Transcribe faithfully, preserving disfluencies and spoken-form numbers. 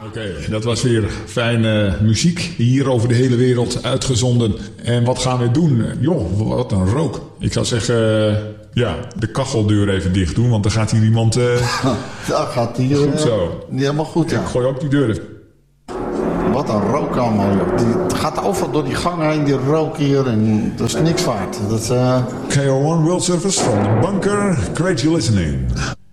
Oké, okay, dat was weer fijne muziek hier over de hele wereld uitgezonden. En wat gaan we doen? Joh, wat een rook. Ik zou zeggen, uh, ja, de kacheldeur even dicht doen, want dan gaat hier iemand... Uh, dat gaat hier... Goed zo. Uh, helemaal goed, ja. Ik gooi ook die deur even. Wat een rook allemaal, joh. Die, het gaat overal door die gang heen, die rook hier. En dat is niks waard. Dat, uh... K O one World Service from the bunker. Great you listening.